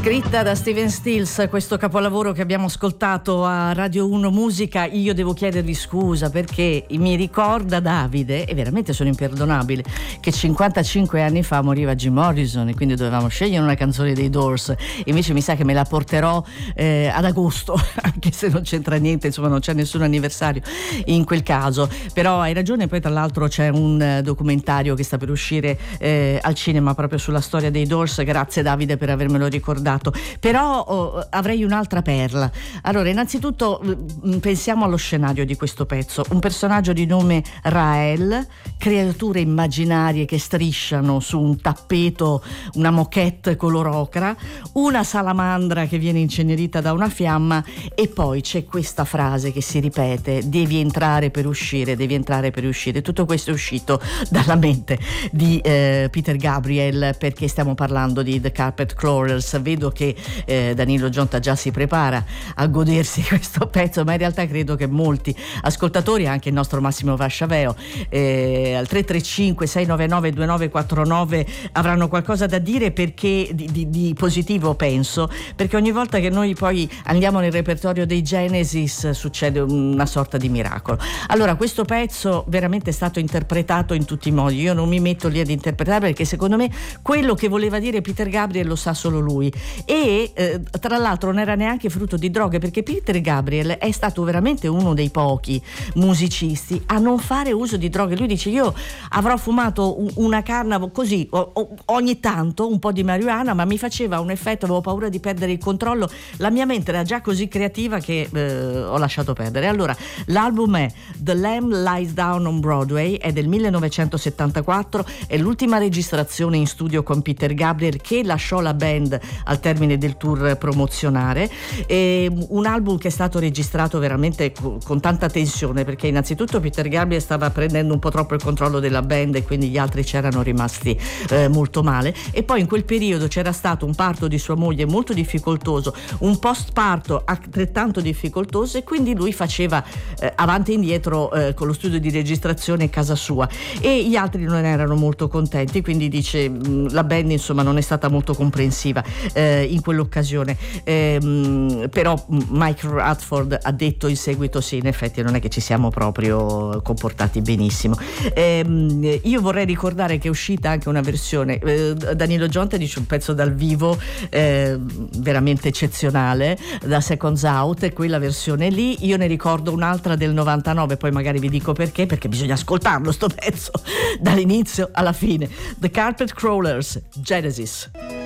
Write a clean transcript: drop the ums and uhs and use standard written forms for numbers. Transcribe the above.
Scritta da Steven Stills, questo capolavoro che abbiamo ascoltato a Radio 1 Musica. Io devo chiedervi scusa perché mi ricorda Davide, e veramente sono imperdonabile, che 55 anni fa moriva Jim Morrison e quindi dovevamo scegliere una canzone dei Doors. Invece mi sa che me la porterò ad agosto, anche se non c'entra niente, insomma non c'è nessun anniversario in quel caso. Però hai ragione, poi tra l'altro c'è un documentario che sta per uscire al cinema proprio sulla storia dei Doors. Grazie Davide per avermelo ricordato. Però avrei un'altra perla. Allora, innanzitutto pensiamo allo scenario di questo pezzo. Un personaggio di nome Rael, creature immaginarie che strisciano su un tappeto, una moquette color ocra, una salamandra che viene incenerita da una fiamma, e poi c'è questa frase che si ripete: devi entrare per uscire, devi entrare per uscire. Tutto questo è uscito dalla mente di Peter Gabriel, perché stiamo parlando di The Carpet Crawlers. Vedo che Danilo Gionta già si prepara a godersi questo pezzo, ma in realtà credo che molti ascoltatori, anche il nostro Massimo Vasciaveo, al 335 699 2949 avranno qualcosa da dire, perché di positivo, penso, perché ogni volta che noi poi andiamo nel repertorio dei Genesis succede una sorta di miracolo. Allora, questo pezzo veramente è stato interpretato in tutti i modi. Io non mi metto lì ad interpretare, perché secondo me quello che voleva dire Peter Gabriel lo sa solo lui. E tra l'altro non era neanche frutto di droghe, perché Peter Gabriel è stato veramente uno dei pochi musicisti a non fare uso di droghe. Lui dice: io avrò fumato una canna così ogni tanto, un po' di marijuana, ma mi faceva un effetto, avevo paura di perdere il controllo, la mia mente era già così creativa che ho lasciato perdere. Allora, l'album è The Lamb Lies Down on Broadway, è del 1974, è l'ultima registrazione in studio con Peter Gabriel, che lasciò la band al termine del tour promozionale. Un album che è stato registrato veramente con tanta tensione, perché innanzitutto Peter Gabriel stava prendendo un po' troppo il controllo della band e quindi gli altri c'erano rimasti molto male, e poi in quel periodo c'era stato un parto di sua moglie molto difficoltoso, un post parto altrettanto difficoltoso, e quindi lui faceva avanti e indietro con lo studio di registrazione a casa sua, e gli altri non erano molto contenti, quindi dice la band insomma non è stata molto comprensiva in quell'occasione. Però Mike Radford ha detto in seguito: sì, in effetti non è che ci siamo proprio comportati benissimo. Io vorrei ricordare che è uscita anche una versione, Danilo Gionta dice un pezzo dal vivo veramente eccezionale, da Seconds Out, e quella versione lì. Io ne ricordo un'altra del 99, poi magari vi dico perché bisogna ascoltarlo sto pezzo dall'inizio alla fine. The Carpet Crawlers, Genesis.